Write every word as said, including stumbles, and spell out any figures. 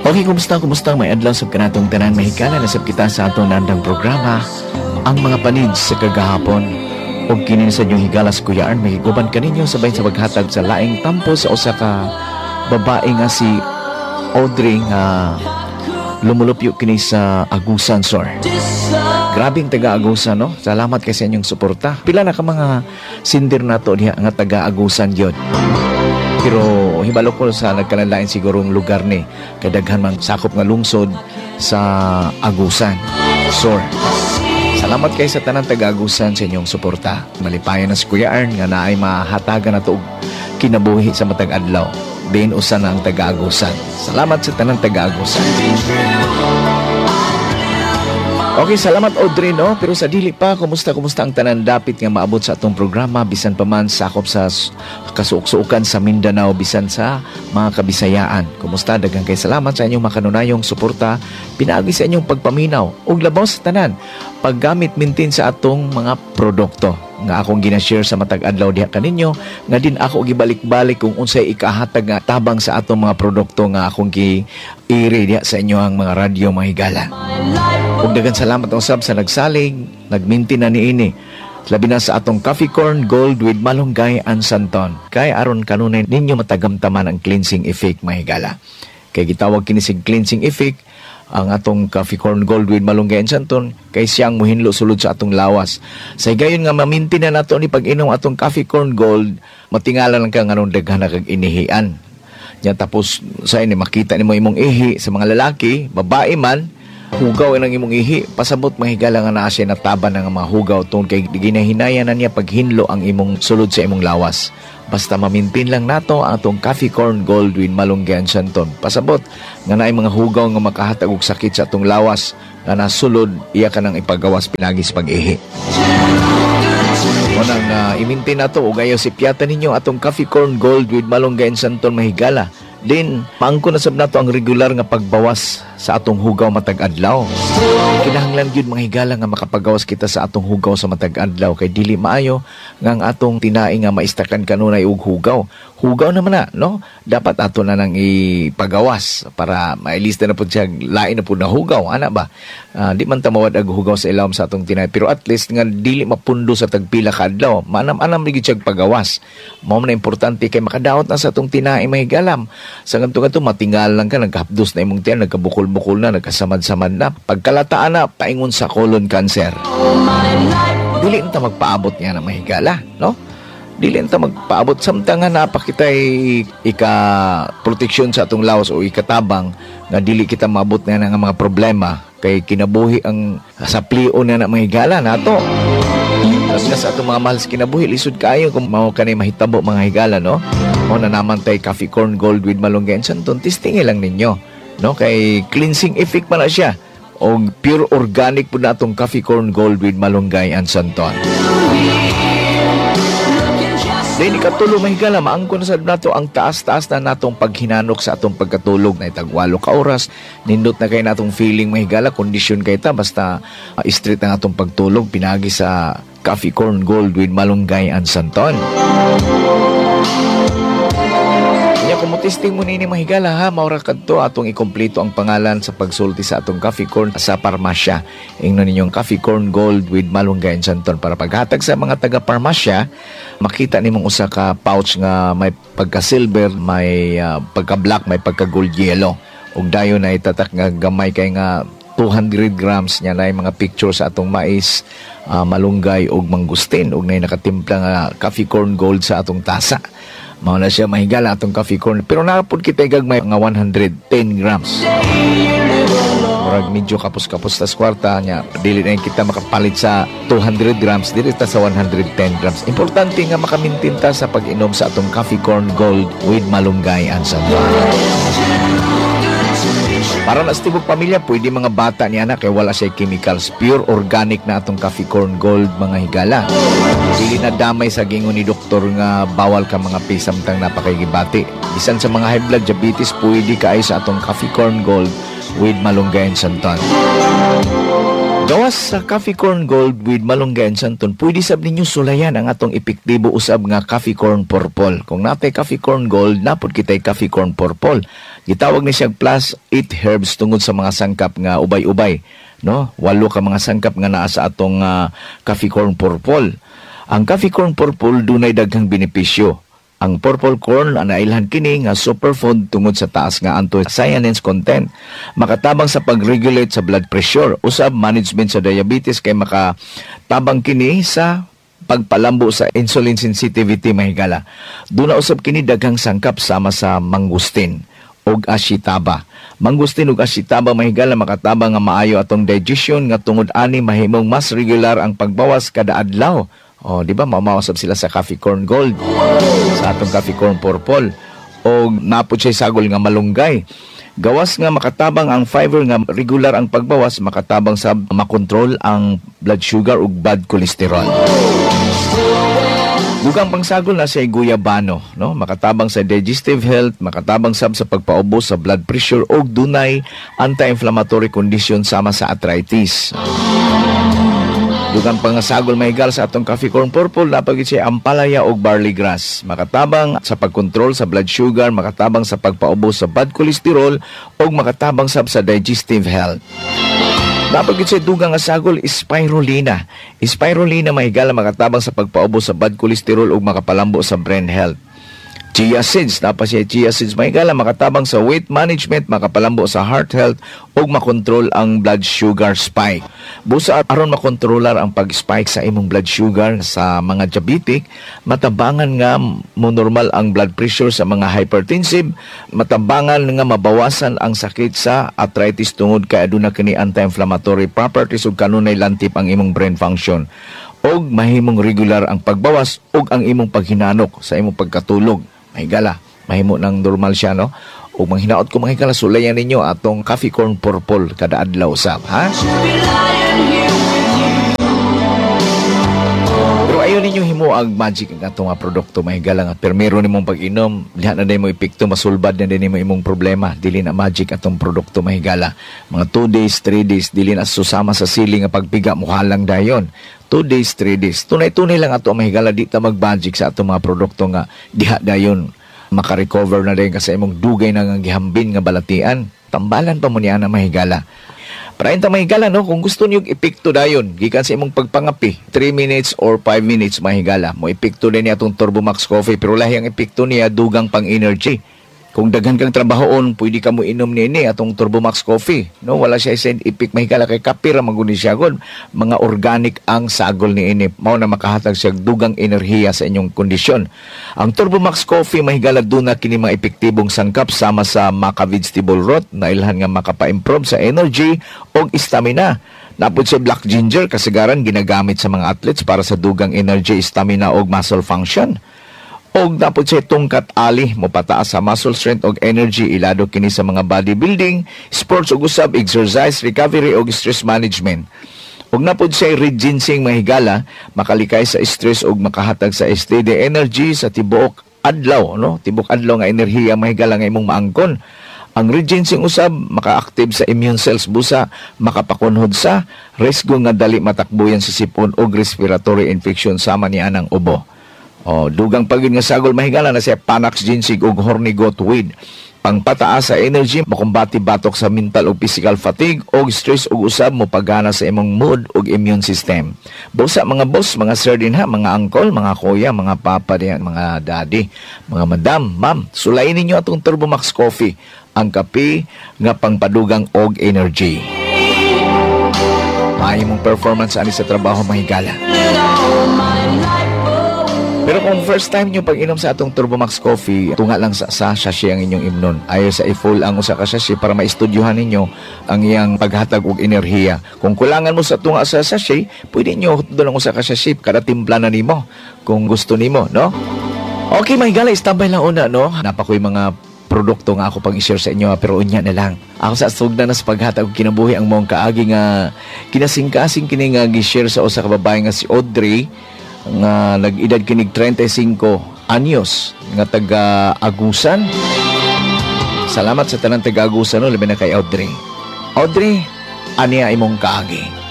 Okay, kumusta, kumusta? May adlaw sa kanatong tanan mahikala na sab kita sa atong nandang programa ang mga panid sa kagahapon o kinin sa inyong higala sa Kuya Arn mahiguban kaninyo sabay sa paghatag sa laing tampo sa usa ka babae nga si Audrey nga lumulupyo kini sa Agusan, sir. Grabing taga-Agusan, no? Salamat kay sa inyong suporta. Pila na ka mga sindir nato diha nga taga-Agusan yun. Pero hibalo ko sa nagkanalain sigurong lugar ni kadaghan man sakop nga lungsod sa Agusan, sir. Salamat kay sa tanan taga-Agusan sa inyong suporta. Malipayan na si Kuya Arn nga naay mahatagan na to kinabuhi sa matag adlaw. Din usa na ang taga-Agusan. Salamat sa tanan taga-Agusan. Okay, salamat Audrey, no? Pero sa dili pa, kumusta kumusta ang tanan dapit nga maabot sa atong programa bisan pa man sakop sa kasuok-suokan sa Mindanao bisan sa mga Kabisayaan. Kumusta? Daghang kay salamat sa inyong makanunayong suporta, pinaagi sa inyong pagpaminaw ug labaw sa tanan paggamit mintin sa atong mga produkto nga akong gina-share sa matag adlaw diha kaninyo nga din ako gibalik-balik kung unsay ikahatag nga tabang sa atong mga produkto nga akong gi-iri diha sa inyo ang mga radyo mga higala. Ug daghang salamat usab sa nagsalig, nagminti na niini. Labi na sa atong coffee corn gold with malunggay and santon. Kay aron kanunay ninyo matagamtaman ang cleansing effect mga higala. Kay gitawag kini sig cleansing effect ang atong coffee corn gold with malunggay and santon kay siyang muhinlo sulod sa atong lawas. Sa gayon nga maminti na nato ni pag-inom atong coffee corn gold, matingala lang ka nga nung daghan na kag inihian. Nya tapos sa ini makita nimo imong ihi sa mga lalaki, babae man, hugaw ang imong ihi, pasabot mahigala nga naa siya nataban ng mga hugaw tungkol kay ginahinayan na niya paghinlo ang imong sulod sa imong lawas. Basta mamintin lang nato ang atong coffee corn gold with malunggay and santon. Pasabot nga naay mga hugaw nga makahatag og sakit sa atong lawas nga nasulod iya ka nang ipagawas pinagis pag-ihi. Unang uh, imintin nato ug ayaw sipyatan ninyo atong coffee corn gold with malunggay and santon mahigala. Din, maangko na sab nato ang regular nga pagbawas sa atong hugaw matag adlaw. Kinahanglan gyud mga higala nga makapagawas kita sa atong hugaw sa matag adlaw kay dili maayo nga ang atong tinaing nga maistakan kanunay og hugaw. Hugaw naman na, no? Dapat ato na nang ipagawas para mailista na pud siya lain na pud na hugaw, ana ba? Uh, di man ta mawad ag hugaw sa ilawom sa atong tinay, pero at least nga dili mapundo sa tagpila ka adlaw. Manam-anam ri gyud siya pagawas. Mao man importante kay makadaot na sa atong tinay mahigalam. Sa ganito ganito, matingal lang ka, nagkahapdos na imong tiyan, nagkabukol-bukol na, nagkasamad-samad na. Pagkalataan na, paingon sa colon cancer. Dili nita magpaabot niya na mahigala, no? Dili nita magpaabot. Samtang nga napakitay ika-proteksyon sa atong lawas o ikatabang nga dili kita maabot na nga mga problema kay kinabuhi ang saplio na na mahigala nato. Tapos nga sa atong mga mahal sa kinabuhi, lisod kayo kung mao kanay mahitabo mga higala, no? O na naman tayo coffee corn gold with malunggay and santon, testingin lang ninyo, no? Kay cleansing effect pa na siya. O pure organic po na itong coffee corn gold with malunggay and santon. Dahil ikatulo mahigala, maangko na sa nato ang taas-taas na natong paghinanok sa atong pagkatulog na itagwalo ka oras. Nindot na kayo natong feeling mahigala, kondisyon kayo ta, basta uh, straight na natong pagtulog, pinagi sa coffee corn gold with malunggay and santon. Kaya kung testing mo nini mahigala ha, maura kadto atong ikumpleto ang pangalan sa pagsulti sa atong coffee corn sa parmasya. Ingnon ninyong coffee corn gold with malunggay and santon para paghatag sa mga taga-parmasya, makita nimong usa ka pouch nga may pagka-silver, may uh, pagka-black, may pagka-gold yellow. Ug dayon na itatak nga gamay kay nga two hundred grams niya na mga picture sa atong mais, uh, malunggay ug mangustin ug nay nakatimpla nga coffee corn gold sa atong tasa. Mao na siya mahigala atong coffee corn, pero napud kita gagmay nga one hundred ten grams. Murag medyo kapos-kapos tas kwarta niya, dili na kita makapalit sa two hundred grams, dili ta sa one hundred ten grams. Importante nga makamintin ta sa pag-inom sa atong coffee corn gold with malunggay and santon. Para na sa tibok pamilya, pwede mga bata niya na kay wala siya chemicals. Pure organic na atong coffee corn gold mga higala. Dili na damay sa gingon ni doktor nga bawal ka mga pisamtang napakaigibati. Bisan sa mga high blood diabetes, pwede ka ay sa atong coffee corn gold with malunggay and santon. Gawas sa Coffee Corn Gold with Malunggay and Santon, pwede sab ninyo sulayan ang atong epektibo usab nga Coffee Corn Purple. Kung natay Coffee Corn Gold, napod kitay Coffee Corn Purple. Gitawag ni siya plus eight herbs tungod sa mga sangkap nga ubay-ubay, no? Walo ka mga sangkap nga naa sa atong uh, Coffee Corn Purple. Ang Coffee Corn Purple dunay daghang benepisyo. Ang purple corn anailhan kini nga superfood tungod sa taas nga anthocyanins content. Makatabang sa pag-regulate sa blood pressure, usab management sa diabetes kay makatabang kini sa pagpalambo sa insulin sensitivity mahigala. Duna usab kini daghang sangkap sama sa mangustin ug ashitaba. Mangustin ug ashitaba mahigala makatabang nga maayo atong digestion nga tungod ani mahimong mas regular ang pagbawas kada adlaw. Oh, di ba mamawasab sila sa Coffee Corn Gold, sa atong Coffee Corn Purple, o napod siya sagol nga malunggay. Gawas nga makatabang ang fiber nga regular ang pagbawas, makatabang sa makontrol ang blood sugar ug bad cholesterol. Dugang pangsagol na siya guyabano, no? Makatabang sa digestive health, makatabang sab sa pagpaubos sa blood pressure ug dunay anti-inflammatory condition sama sa arthritis. Dugang pangasagol mahigal sa atong Coffee Corn Purple, napagit siya ampalaya o barley grass. Makatabang sa pagkontrol sa blood sugar, makatabang sa pagpaubos sa bad cholesterol, o makatabang sab sa digestive health. Napagit siya dugang asagol spirulina. Spirulina mahigal makatabang sa pagpaubos sa bad cholesterol o makapalambo sa brain health. Chia seeds, tapos siya chia seeds mahigala makatabang sa weight management, makapalambo sa heart health ug makontrol ang blood sugar spike. Busa aron makontrolar ang pag-spike sa imong blood sugar sa mga diabetic, matabangan nga mo normal ang blood pressure sa mga hypertensive, matabangan nga mabawasan ang sakit sa arthritis tungod kay aduna kini anti-inflammatory properties ug kanunay lantip ang imong brain function. Og mahimong regular ang pagbawas ug ang imong paghinanok sa imong pagkatulog. Mahigala, mahimo ng normal siya, no? O manghinaot ko mahigala, sulayan ninyo atong Coffee Corn Purple kada adlaw sab, ha? Pero ayaw ninyo himo ang magic ng atong mga produkto, mahigala nga. Pero meron nimong pag-inom, lihat na din mo epekto, masulbad na din mo imong problema. Dili na magic atong produkto, mahigala. Mga two days, three days, dili na susama sa siling nga pagpiga, mukha lang dayon. two days, three days. Tunay-tunay lang ato mahigala, di ta mag-magic sa atong mga produkto nga diha dayon makarecover na din kasi imong dugay na nga gihambin nga balatian. Tambalan pa mo niya na mahigala. Para inta mahigala, no, kung gusto niyo epekto dayon gikan sa imong pagpangapi, three minutes or five minutes mahigala. Mo epekto din niya atong Turbo Max Coffee, pero lahi ang epekto niya dugang pang energy. Kung daghan kang trabahoon, pwede ka mo inom nini atong Turbo Max Coffee. No, wala siya side effect mahigala kay kapira maguni siya god. Mga organic ang sagol ni ini. Mao na makahatag siya dugang enerhiya sa inyong kondisyon. Ang Turbo Max Coffee mahigala duna kini mga epektibong sangkap sama sa maca vegetable root na ilhan nga makapa-improve sa energy o stamina. Napod siya black ginger kasagaran ginagamit sa mga athletes para sa dugang energy, stamina o muscle function. Og dapat siya tungkat ali mo pataas sa muscle strength og energy, ilado kini sa mga bodybuilding, sports ug usab exercise, recovery og stress management. Og napod siya red ginseng mahigala, makalikay sa stress og makahatag sa steady energy sa tibuok adlaw, no? Tibuok adlaw nga enerhiya mahigala nga imong maangkon. Ang red ginseng usab maka-active sa immune cells, busa makapakunhod sa risgo nga dali matakbuyan sa sipon og respiratory infection sama ni anang ubo. Oh, dugang pagin nga sagol mahigala na siya Panax ginseng ug horny goat weed. Pangpataas sa energy, makumbati batok sa mental o physical fatigue o stress ug usab mo pagana sa imong mood ug immune system. Busa mga boss, mga sir din ha, mga uncle, mga kuya, mga papa diyan, mga daddy, mga madam, ma'am, sulayin ninyo atong Turbo Max Coffee, ang kape nga pangpadugang og energy. Maayo mong performance ani sa trabaho mahigala. Pero kung first time nyo pag-inom sa atong Turbo Max Coffee, tunga lang sa, sa sachet ang inyong imnon. Ayaw sa i-full ang usa ka sachet para maistudyuhan ninyo ang iyang paghatag og enerhiya. Kung kulangan mo sa tunga sa sachet, pwede nyo doon ang usa ka sachet kada timpla na nimo kung gusto nimo, no? Okay, mahigala, istabay lang una, no? Napakoy mga produkto nga ako pang i-share sa inyo, pero unya na lang. Ako sa sugda na sa paghatag og kinabuhi ang mong kaagi nga kinasingkasing kini nga gi-share sa usa ka babae nga si Audrey, nga nag-edad kinig thirty-five anyos nga taga Agusan. Salamat sa tanang taga Agusan, no, labi na kay Audrey. Audrey, aniya imong kaagi.